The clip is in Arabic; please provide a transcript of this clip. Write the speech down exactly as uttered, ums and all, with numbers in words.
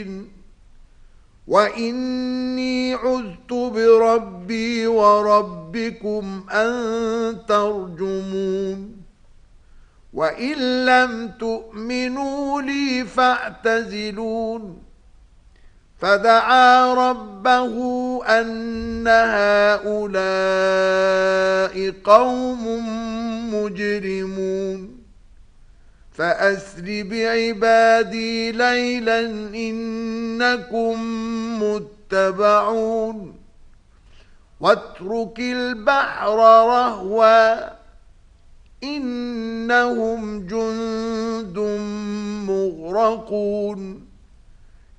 وإني عذت بربي وربكم أن ترجمون وإن لم تؤمنوا لي فاعتزلون فدعا ربه أن هؤلاء قوم مجرمون فأسر بعبادي ليلا إنكم متبعون واترك البحر رهوا إنهم جند مغرقون